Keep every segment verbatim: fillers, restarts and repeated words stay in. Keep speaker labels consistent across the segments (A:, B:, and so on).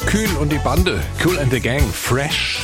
A: Kühl und die Bande, Kool and the Gang, Fresh.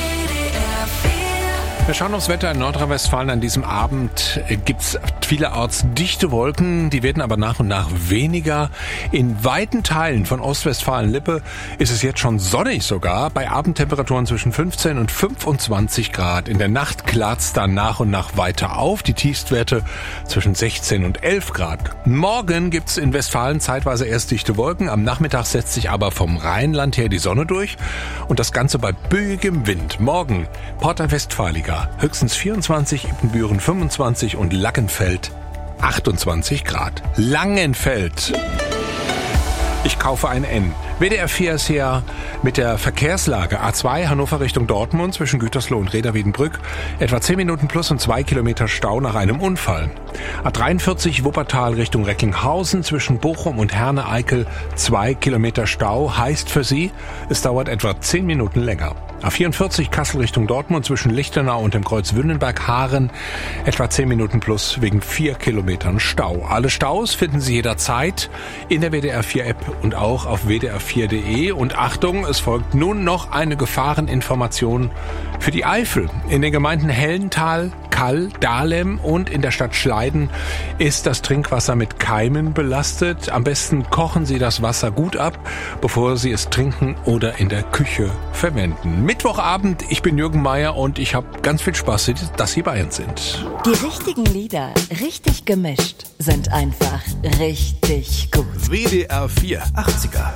A: Wir schauen aufs Wetter in Nordrhein-Westfalen. An diesem Abend gibt's vielerorts dichte Wolken, die werden aber nach und nach weniger. In weiten Teilen von Ostwestfalen-Lippe ist es jetzt schon sonnig sogar, bei Abendtemperaturen zwischen fünfzehn und fünfundzwanzig Grad. In der Nacht klart's dann nach und nach weiter auf, die Tiefstwerte zwischen sechzehn und elf Grad. Morgen gibt's in Westfalen zeitweise erst dichte Wolken, am Nachmittag setzt sich aber vom Rheinland her die Sonne durch und das Ganze bei böigem Wind. Morgen Porta Westfalica höchstens vierundzwanzig, Ippenbüren fünfundzwanzig und Lackenfeld achtundzwanzig Grad. Langenfeld. Ich kaufe ein N. W D R vier ist hier mit der Verkehrslage. A zwei Hannover Richtung Dortmund zwischen Gütersloh und Reda-Wiedenbrück. Etwa zehn Minuten plus und zwei Kilometer Stau nach einem Unfall. A dreiundvierzig Wuppertal Richtung Recklinghausen zwischen Bochum und Herne-Eickel. Zwei Kilometer Stau heißt für Sie, es dauert etwa zehn Minuten länger. A vierundvierzig Kassel Richtung Dortmund zwischen Lichtenau und dem Kreuz Wünnenberg-Haaren. Etwa zehn Minuten plus wegen vier Kilometern Stau. Alle Staus finden Sie jederzeit in der W D R vier App und auch auf w d r vier punkt d e. Und Achtung, es folgt nun noch eine Gefahreninformation für die Eifel. In den Gemeinden Hellental, Kall, Dahlem und in der Stadt Schleiden ist das Trinkwasser mit Keimen belastet. Am besten kochen Sie das Wasser gut ab, bevor Sie es trinken oder in der Küche verwenden. Mittwochabend, ich bin Jürgen Meier und ich habe ganz viel Spaß, dass Sie bei uns sind.
B: Die richtigen Lieder, richtig gemischt, sind einfach richtig gut.
C: W D R vier achtziger.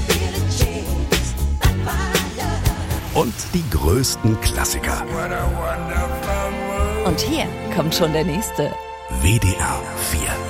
C: Und die größten Klassiker.
B: Und hier kommt schon der nächste.
C: W D R vier.